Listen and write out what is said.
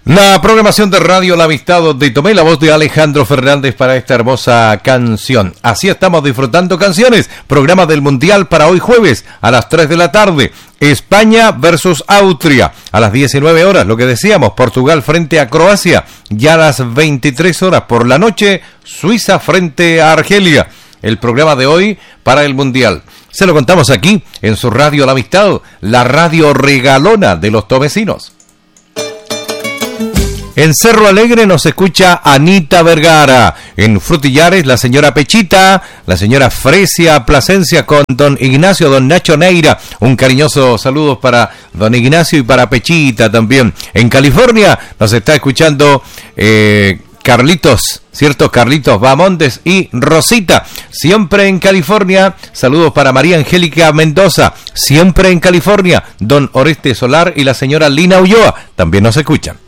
La programación de Radio La Amistad, donde tomé la voz de Alejandro Fernández para esta hermosa canción. Así estamos disfrutando canciones. Programa del Mundial para hoy jueves a las 3 de la tarde. España versus Austria a las 19 horas, lo que decíamos. Portugal frente a Croacia ya a las 23 horas por la noche. Suiza frente a Argelia. El programa de hoy para el Mundial. Se lo contamos aquí en su Radio La Amistad, la radio regalona de los tomecinos. En Cerro Alegre nos escucha Anita Vergara. En Frutillares, la señora Pechita, la señora Fresia Plasencia con don Ignacio, don Nacho Neira. Un cariñoso saludo para don Ignacio y para Pechita también. En California nos está escuchando Carlitos, ¿cierto? Carlitos Bamondes y Rosita. Siempre en California. Saludos para María Angélica Mendoza. Siempre en California. Don Oreste Solar y la señora Lina Ulloa también nos escuchan.